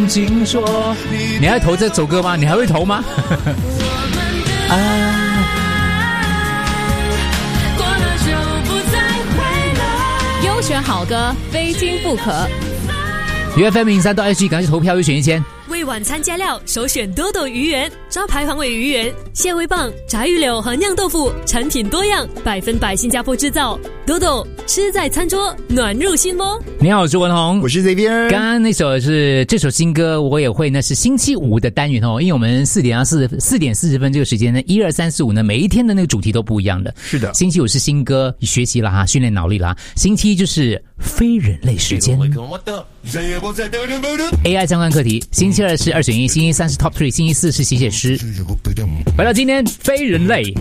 经说，你还投这首歌吗？你还会投吗？ 优选好歌，非听不可。 UFM 03到 SG， 赶紧投票，一选1000。 为晚餐加料，首选多豆鱼圆、招牌黄尾鱼圆、蟹味棒、炸鱼柳和酿豆腐，产品多样，100%新加坡制造。多豆吃在餐桌，暖入心窝。 你好，我是文宏， 我是 Xavier。 刚刚那首是这首新歌，我也会，那是星期五的单元哦，因为我们4点40分这个时间呢，1、2、3、4、5呢，每一天的那个主题都不一样的。 是的， 星期五是新歌学习啦哈，训练脑力啦。星期一就是非人类时间 ，AI 相关课题。星期二是2选1，星期三是 Top 3，星期四是写诗。回到今天非人类。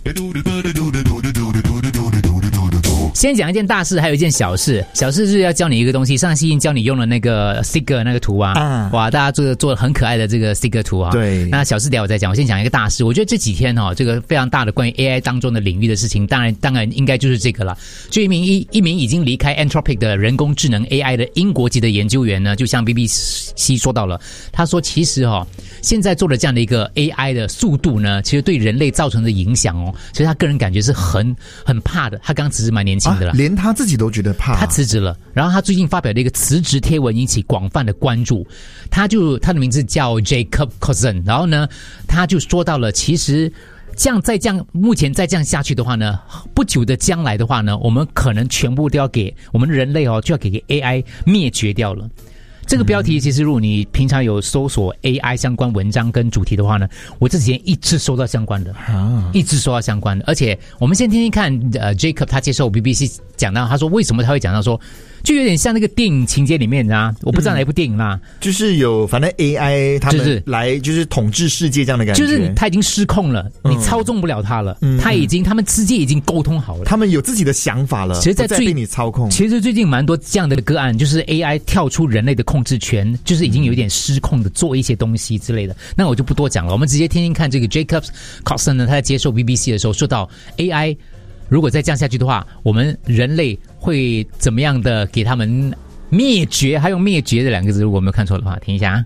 先讲一件大事，还有一件小事。小事是要教你一个东西，上期已经教你用了那个 sticker 那个图啊，哇，大家做了很可爱的这个 sticker 图啊。对。那小事等一下我再讲，我先讲一个大事。我觉得这几天这个非常大的关于 AI 当中的领域的事情，当然应该就是这个了。就一名已经离开 Anthropic 的人工智能 AI 的英国籍的研究员呢，就向 BBC 说到了，他说其实现在做的这样的一个 AI 的速度呢，其实对人类造成的影响其实他个人感觉是很怕的。他刚辞职蛮年轻的啦， 连他自己都觉得怕。 他辞职了，然后他最近发表的一个辞职贴文引起广泛的关注。他的名字叫 Jacob Cozen， 然后呢，他就说到了，其实目前再这样下去的话呢，不久的将来的话呢，我们可能全部都要给我们人类就要给 AI 灭绝掉了。这个标题其实如果你平常有搜索 AI 相关文章跟主题的话呢，我这几天一直收到相关的，而且我们先听听看Jacob 他接受 BBC 讲到，他说为什么他会讲到说，就有点像那个电影情节里面啊，我不知道哪一部电影啦， 就是有反正 AI 他们来就是统治世界这样的感觉， 就是他已经失控了，你操纵不了他了，他们之间已经沟通好了， 他们有自己的想法了， 其实在不再被你操控。 其实最近蛮多这样的个案，就是 AI 跳出人类的控制权，就是已经有一点失控的做一些东西之类的。那我就不多讲了，我们直接听听看这个 Jacob Cozen 呢，他在接受 BBC 的时候说到 AI。如果再这样下去的话，我们人类会怎么样的给他们灭绝？还有灭绝这两个字，如果我没有看错的话，听一下啊。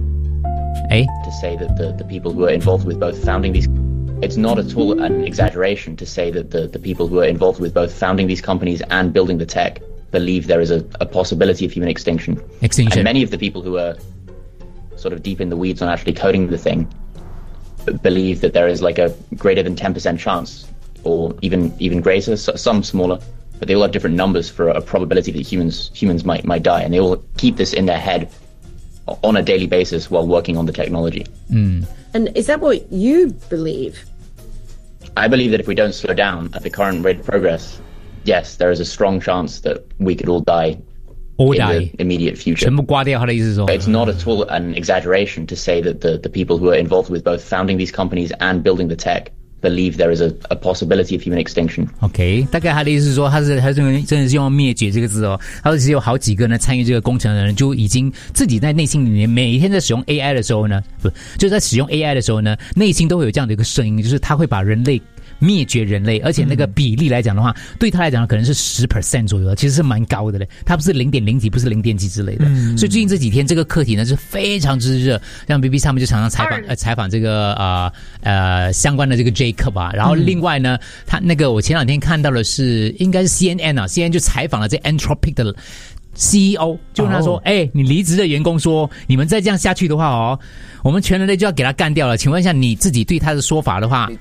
To say that the people who are involved with both founding these, it's not at all an exaggeration to say that the people who are involved with both founding these companies and building the tech believe there is a possibility of human extinction. And many of the people who are sort of deep in the weeds on actually coding the thing believe that there is like a greater than 10% chance, or even greater, some smaller, but they all have different numbers for a probability that humans might die, and they all keep this in their head on a daily basis while working on the technology. And is that what you believe? I believe that if we don't slow down at the current rate of progress, yes, there is a strong chance that we could all die in the immediate future. It's not at all an exaggeration to say that the people who are involved with both founding these companies and building the tech believe there is a possibility of human extinction. OK， 大概他的意思是说，他真的是用灭绝这个字他说其实有好几个呢参与这个工程的人就已经自己在内心里面每一天在使用 AI 的时候呢，就是在使用 AI 的时候呢，内心都会有这样的一个声音，就是他会把人类灭绝人类，而且那个比例来讲的话，对他来讲可能是10% 左右，其实是蛮高的嘞。他不是0.0几，不是0.几之类的。所以最近这几天这个课题呢是非常之热，像 BBC 他们就常常采访这个相关的这个 Jacob 啊。然后另外呢，他那个我前两天看到的是应该是 CNN 啊 ，CNN 就采访了这 Anthropic 的CEO， 就问他说：“你离职的员工说，你们再这样下去的话我们全人类就要给他干掉了。请问一下你自己对他的说法的话，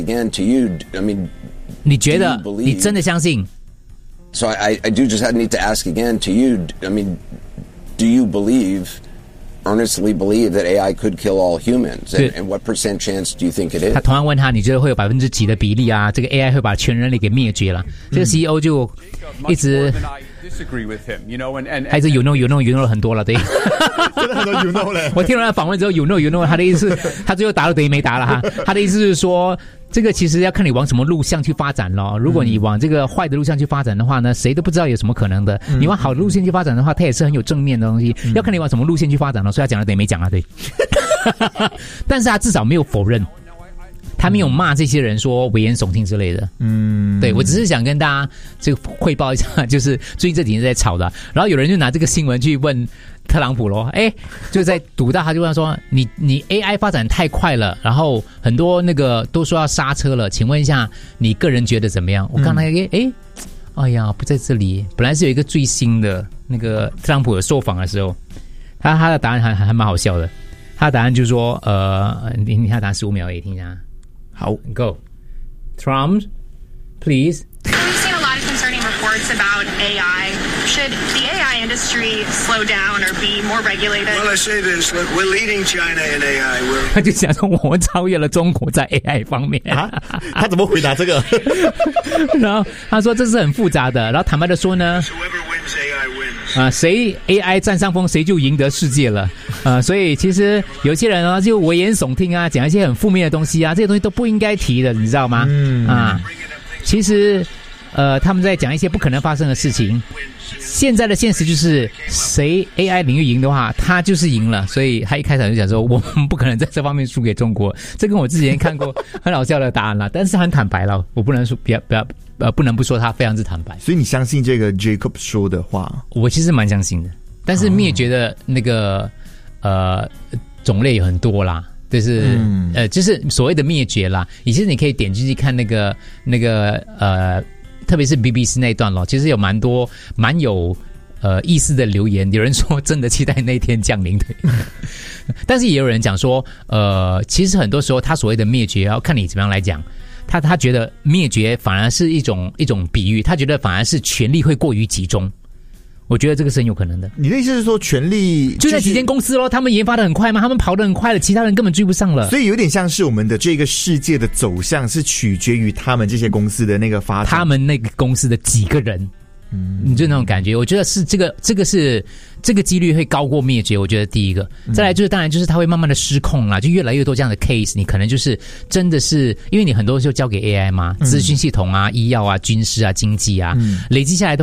你觉得你真的相信 ？So I do just need to ask again to you. I mean, do you earnestly believe that AI could kill all humans? And what % chance do you think it is? 他同样问他，你觉得会有几%的比例啊？这个 AI 会把全人类给灭绝了？这个 CEO 就一直。还是 you know 了很多了，对， 真的很多 you know 了。 我听了他访问之后 you know， 他的意思，他最后答了等于没答了哈。他的意思是说，这个其实要看你往什么路向去发展咯。如果你往这个坏的路向去发展的话呢，谁都不知道有什么可能的。你往好的路线去发展的话，它也是很有正面的东西。要看你往什么路线去发展了，所以他讲了等于没讲啊，对。但是他至少没有否认。他没有骂这些人说危言耸听之类的，对，我只是想跟大家这个汇报一下，就是最近这几天在吵的，然后有人就拿这个新闻去问特朗普咯，就在赌到他就问说你 AI 发展太快了，然后很多那个都说要刹车了，请问一下你个人觉得怎么样？我刚才哎呀不在这里，本来是有一个最新的那个特朗普的受访的时候，他的答案还蛮好笑的，他的答案就是说你看答案15秒也听一下，好 Go Trump please。 Reports about AI. Should the AI industry slow down or be more regulated? Well, I say this. Look, we're leading China in AI. 他就想说我们超越了中国在 AI 方面啊？他怎么回答这个？ 然后他说这是很复杂的，然后坦白的说呢 Whoever wins AI wins. 谁 AI 占上风谁就赢得世界了所以其实有些人啊就危言耸听啊，讲一些很负面的东西啊，这些东西都不应该提的，你知道吗？其实他们在讲一些不可能发生的事情。现在的现实就是，谁 AI 领域赢的话，他就是赢了。所以他一开始就讲说，我们不可能在这方面输给中国。这跟我之前看过很好笑的答案了，但是很坦白了，我不能说不能不说他非常之坦白。 所以你相信这个 Jacob 说的话？ 我其实蛮相信的，但是灭绝的那个种类有很多啦。就是就是所谓的灭绝啦。其实你可以点进去看那个特别是 BBC 那一段咯，其实有蛮有意思的留言，有人说真的期待那天降临的，但是也有人讲说，其实很多时候他所谓的灭绝要看你怎么样来讲，他觉得灭绝反而是一种比喻，他觉得反而是权力会过于集中。我觉得这个是很有可能的。 你的意思是说，权力就在几间公司咯，他们研发的很快吗？他们跑得很快了，其他人根本追不上了。 所以有点像是我们的这个世界的走向是取决于他们这些公司的那个发展， 他们那个公司的几个人。你就那种感觉，我觉得是这个几率会高过灭绝。我觉得第一个，再来就是当然就是它会慢慢的失控啦，就越来越多这样的 case， 你可能就是真的是因为你很多时候交给 AI 嘛，资讯系统啊、医药啊、军事啊、经济啊，累积下来的